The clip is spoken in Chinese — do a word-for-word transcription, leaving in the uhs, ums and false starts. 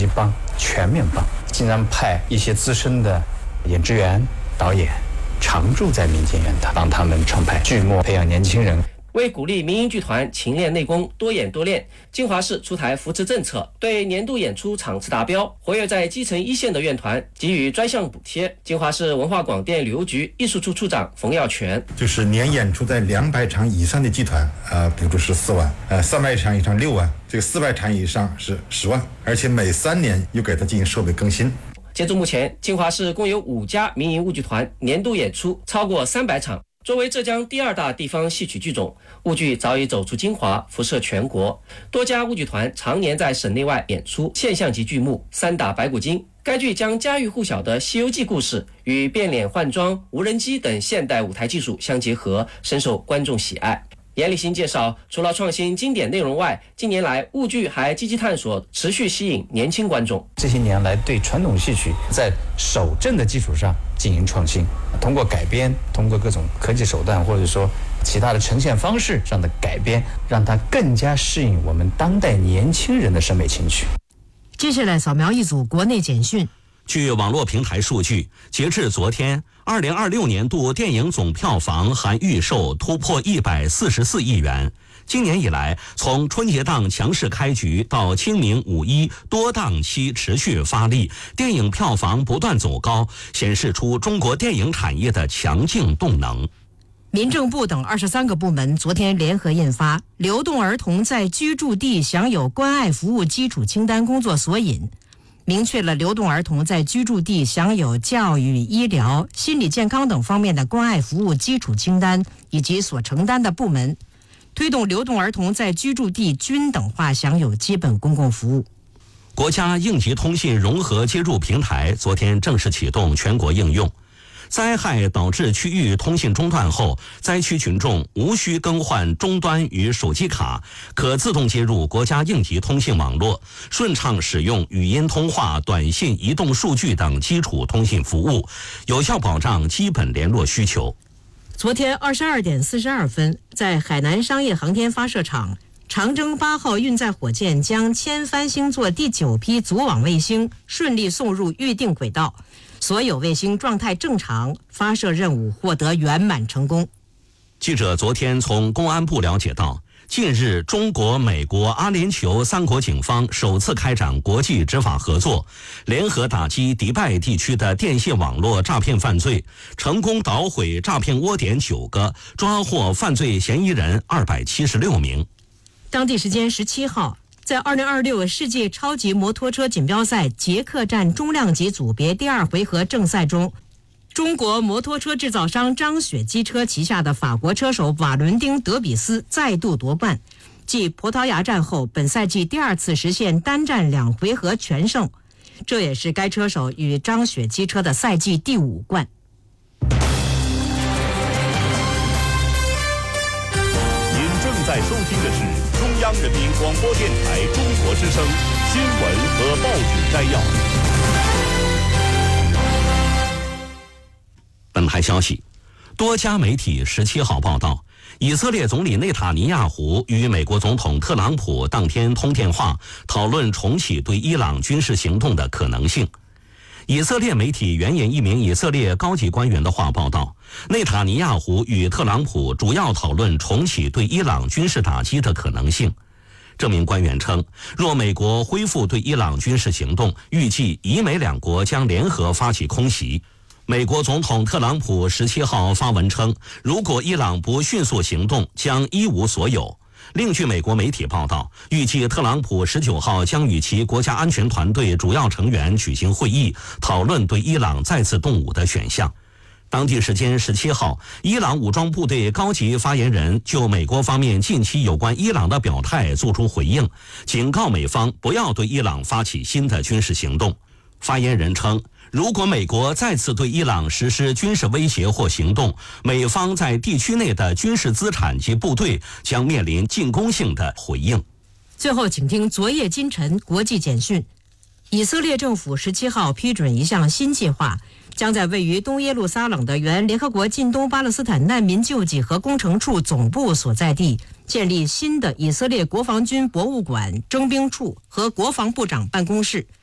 级帮、全面帮，经常派一些资深的演职员、导演常驻在民间演堂，帮他们承拍剧目，培养年轻人。 为鼓励民营剧团勤练内功、多演多练，金华市出台扶持政策，对年度演出场次达标、活跃在基层一线的院团给予专项补贴。金华市文化广电旅游局艺术处处长冯耀全， 就是年演出在两百场以上的剧团，呃，比如是四万，呃，三百场以上六万，这个四百场以上是十万，而且每三年又给它进行设备更新。 截至目前，金华市共有五家民营舞剧团年度演出超过三百场。作为浙江第二大地方戏曲剧种，舞剧早已走出金华，辐射全国。多家舞剧团常年在省内外演出现象级剧目《三打白骨精》。该剧将家喻户晓的《西游记》故事与变脸换装、无人机等现代舞台技术相结合，深受观众喜爱。严立新介绍，除了创新经典内容外，近年来舞剧还积极探索，持续吸引年轻观众。 这些年来，对传统戏曲在守正的基础上进行创新，通过改编，通过各种科技手段，或者说其他的呈现方式上的改编，让它更加适应我们当代年轻人的审美情趣。 接下来扫描一组国内简讯。 据网络平台数据，截至昨天，二零二六年度电影总票房含预售突破一百四十四亿元。今年以来，从春节档强势开局到清明、五一多档期持续发力，电影票房不断走高，显示出中国电影产业的强劲动能。 民政部等二十三个部门昨天联合印发《流动儿童在居住地享有关爱服务基础清单工作索引》，明确了流动儿童在居住地享有教育、医疗、心理健康等方面的关爱服务基础清单以及所承担的部门，推动流动儿童在居住地均等化享有基本公共服务。 国家应急通信融合接入平台昨天正式启动全国应用。灾害导致区域通信中断后，灾区群众无需更换终端与手机卡，可自动接入国家应急通信网络，顺畅使用语音通话、短信、移动数据等基础通信服务，有效保障基本联络需求。 昨天二十二点四十二分，在海南商业航天发射场，长征八号运载火箭将千帆星座第九批组网卫星顺利送入预定轨道。所有卫星状态正常，发射任务获得圆满成功。 记者昨天从公安部了解到，近日中国、美国、阿联酋三国警方首次开展国际执法合作，联合打击迪拜地区的电信网络诈骗犯罪，成功捣毁诈骗窝点九个，抓获犯罪嫌疑人二百七十六名。 当地时间十七号，在二零二六世界超级摩托车锦标赛捷克站中量级组别第二回合正赛中，中国摩托车制造商张雪机车旗下的法国车手瓦伦丁·德比斯再度夺冠，继葡萄牙站后，本赛季第二次实现单站两回合全胜，这也是该车手与张雪机车的赛季第五冠。 您正在收听的是中央人民广播电台中国之声新闻和报纸摘要。 本台消息，多家媒体十七号报道，以色列总理内塔尼亚胡与美国总统特朗普当天通电话，讨论重启对伊朗军事行动的可能性。以色列媒体援引一名以色列高级官员的话报道，内塔尼亚胡与特朗普主要讨论重启对伊朗军事打击的可能性。这名官员称，若美国恢复对伊朗军事行动，预计以美两国将联合发起空袭。美国总统特朗普十七号发文称，如果伊朗不迅速行动，将一无所有。另据美国媒体报道，预计特朗普十九号将与其国家安全团队主要成员举行会议，讨论对伊朗再次动武的选项。当地时间十七号，伊朗武装部队高级发言人就美国方面近期有关伊朗的表态作出回应，警告美方不要对伊朗发起新的军事行动。发言人称，如果美国再次对伊朗实施军事威胁或行动，美方在地区内的军事资产及部队将面临进攻性的回应。 最后，请听昨夜今晨国际简讯。以色列政府十七号批准一项新计划，将在位于东耶路撒冷的原联合国近东巴勒斯坦难民救济和工程处总部所在地建立新的以色列国防军博物馆、征兵处和国防部长办公室。